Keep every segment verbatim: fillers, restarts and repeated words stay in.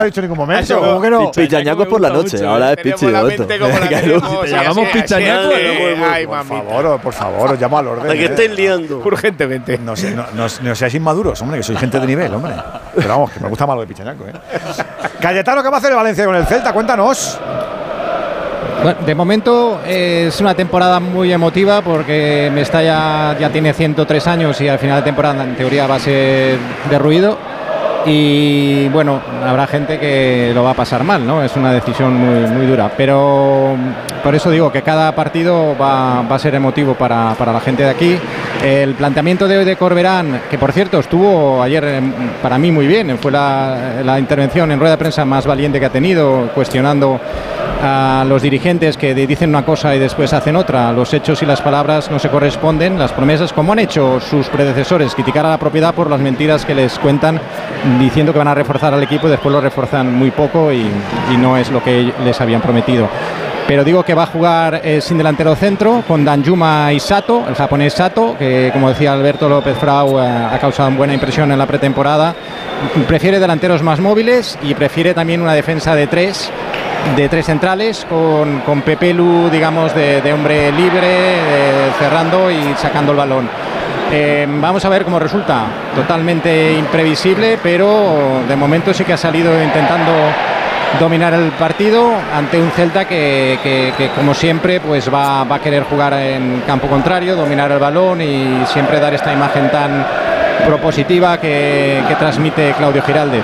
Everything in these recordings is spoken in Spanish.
ha dicho en ningún momento. ¿Cómo que no? Pichañaco es por la noche, mucho, ahora es Pichi. Te llamamos Pichañaco. Ay, por favor, por favor, os llamo al orden. ¿A qué estáis liando? Urgentemente. No, sé, no, no, no seáis inmaduros, hombre, que soy gente de nivel, hombre. Pero vamos, que me gusta más lo de Pichañaco, ¿eh? Cayetano, ¿qué va a hacer el Valencia con el Celta? Cuéntanos. Bueno, de momento eh, es una temporada muy emotiva porque Mestalla ya tiene ciento tres años y al final de temporada en teoría va a ser derruido y bueno, habrá gente que lo va a pasar mal, ¿no? Es una decisión muy, muy dura, pero por eso digo que cada partido va, va a ser emotivo para, para la gente de aquí. El planteamiento de hoy de Corberán, que por cierto estuvo ayer eh, para mí muy bien, fue la, la intervención en rueda de prensa más valiente que ha tenido, cuestionando a los dirigentes que dicen una cosa y después hacen otra. Los hechos y las palabras no se corresponden, las promesas, como han hecho sus predecesores, criticar a la propiedad por las mentiras que les cuentan diciendo que van a reforzar al equipo y después lo refuerzan muy poco y, y no es lo que les habían prometido. Pero digo que va a jugar eh, sin delantero centro, con Danjuma y Sato, el japonés Sato, que como decía Alberto López Frau eh, ha causado una buena impresión en la pretemporada. Prefiere delanteros más móviles y prefiere también una defensa de tres de tres centrales con, con Pepe Lu, digamos, de, de hombre libre, de, cerrando y sacando el balón. Eh, vamos a ver cómo resulta. Totalmente imprevisible, pero de momento sí que ha salido intentando dominar el partido ante un Celta que, que, que como siempre, pues va, va a querer jugar en campo contrario, dominar el balón y siempre dar esta imagen tan propositiva que, que transmite Claudio Giraldez.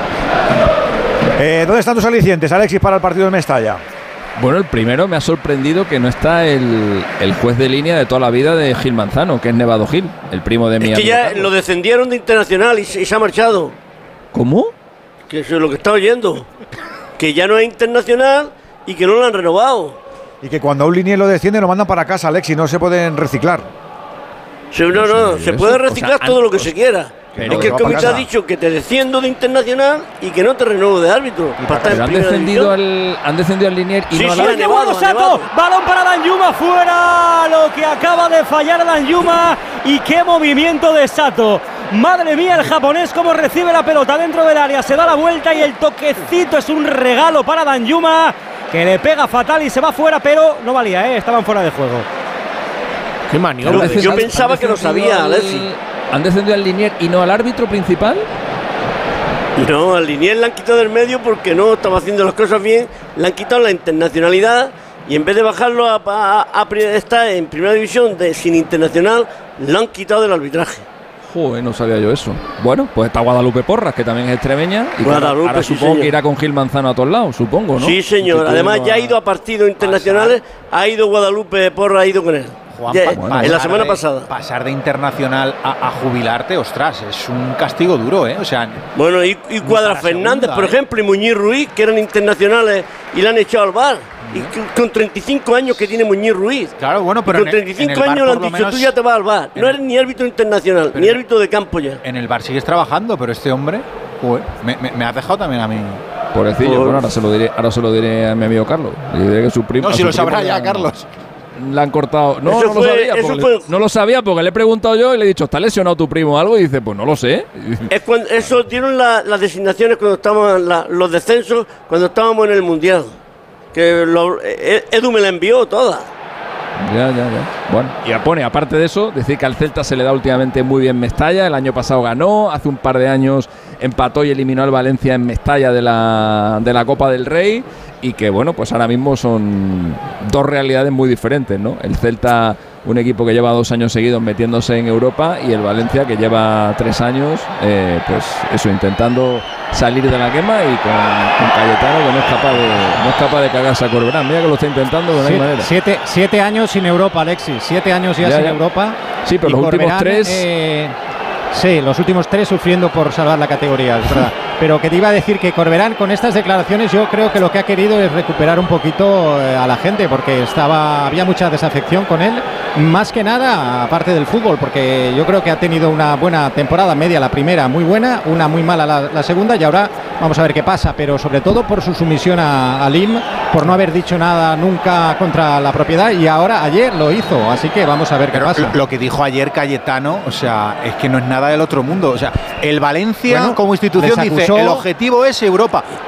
Eh, ¿Dónde están tus alicientes, Alexis, para el partido de Mestalla? Bueno, el primero me ha sorprendido que no está el, el juez de línea de toda la vida de Gil Manzano, que es Nevado Gil, el primo de mi amigo. Es que ya Carlos. Lo descendieron de Internacional y se, y se ha marchado. ¿Cómo? Que eso es lo que está oyendo. Que ya no es Internacional y que no lo han renovado. Y que cuando a un linier lo desciende lo mandan para casa, Alexis, no se pueden reciclar. Sí, no, no, no, se puede reciclar o sea, todo lo que se quiera. Que no, es que el comité ha dicho que te desciendo de Internacional y que no te renuevo de árbitro. Para pero han descendido, al, han descendido al Linier y sí, no sí, al ¡qué bueno, Sato! Balón para Danjuma, fuera lo que acaba de fallar Danjuma y qué movimiento de Sato. Madre mía, el japonés cómo recibe la pelota dentro del área, se da la vuelta y el toquecito es un regalo para Danjuma, que le pega fatal y se va fuera, pero no valía, ¿eh? Estaban fuera de juego. Qué maniobra. Yo pensaba que lo sabía, Alexis. ¿Han descendido al Linier y no al árbitro principal? No, al Linier le han quitado del medio porque no estaba haciendo las cosas bien. Le han quitado la internacionalidad y en vez de bajarlo a, a, a, a estar en primera división de, sin internacional, lo han quitado del arbitraje. Joder, no sabía yo eso. Bueno, pues está Guadalupe Porras, que también es extremeña. Y Guadalupe, ahora sí, supongo señor. que irá con Gil Manzano a todos lados, supongo, ¿no? Sí, señor. Además, ya ha ido a partidos internacionales, ha ido Guadalupe Porras, ha ido con él. Juan, ya, bueno, en la semana de, pasada. Pasar de internacional a, a jubilarte, ostras, es un castigo duro, ¿eh? O sea, bueno, y, y Cuadra Fernández, segunda, por ¿eh? ejemplo, y Muñiz Ruiz, que eran internacionales y le han echado al bar. Y con treinta y cinco años que tiene Muñiz Ruiz. Claro, bueno, pero y con treinta y cinco años le han dicho, menos, tú ya te vas al bar. No eres ni árbitro internacional, ni árbitro de campo ya. En el bar sigues trabajando, pero este hombre, joder, me, me, me ha dejado también a mí. Pobrecillo, pues, bueno, ahora se lo diré, ahora se lo diré a mi amigo Carlos. Le diré que su primo. No, si lo sabrá ya, Carlos. Le han cortado. No, no fue, lo sabía. Porque fue, le, no lo sabía porque le he preguntado yo y le he dicho, ¿está lesionado tu primo o algo? Y dice, pues no lo sé. Es cuando, eso dieron la, las designaciones cuando estábamos, la, los descensos, cuando estábamos en el Mundial. Que lo, Edu me la envió toda. Ya, ya, ya. Bueno, y pone, aparte de eso, decir que al Celta se le da últimamente muy bien Mestalla. El año pasado ganó, hace un par de años empató y eliminó al Valencia en Mestalla de la, de la Copa del Rey. Y que, bueno, pues ahora mismo son dos realidades muy diferentes, ¿no? El Celta, un equipo que lleva dos años seguidos metiéndose en Europa, y el Valencia, que lleva tres años, eh, pues eso, intentando salir de la quema, y con, con Cayetano, que no es capaz de, no es capaz de cagarse a Corberán. Mira que lo está intentando de una manera. Siete, siete años sin Europa, Alexis. Siete años ya, ya sin ya. Europa. Sí, pero los Corberán, últimos tres... Eh, sí, los últimos tres sufriendo por salvar la categoría, es verdad. Pero que te iba a decir que Corberán, con estas declaraciones, yo creo que lo que ha querido es recuperar un poquito eh, a la gente, porque estaba había mucha desafección con él Más que nada, aparte del fútbol, porque yo creo que ha tenido una buena temporada media, la primera muy buena, una muy mala la, la segunda, y ahora vamos a ver qué pasa, pero sobre todo por su sumisión a, a Lim, por no haber dicho nada nunca contra la propiedad, y ahora ayer lo hizo, así que vamos a ver qué Pero pasa. Lo que dijo ayer Cayetano, o sea, es que no es nada del otro mundo. O sea, el Valencia Bueno, como institución les dice, acusó- el objetivo es Europa.